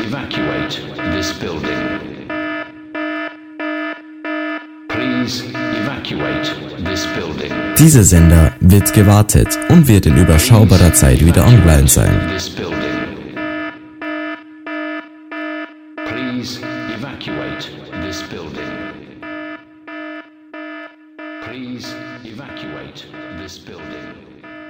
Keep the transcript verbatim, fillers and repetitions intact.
evacuate this building. Please evacuate this building. Dieser Sender wird gewartet und wird in überschaubarer Zeit wieder online sein. This building. Please evacuate this building. Please evacuate this building.